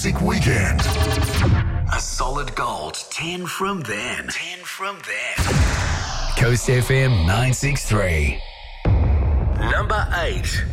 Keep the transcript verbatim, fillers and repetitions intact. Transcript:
Music Weekend. A solid gold ten from them. ten from them. Coast F M nine six three. Number eight.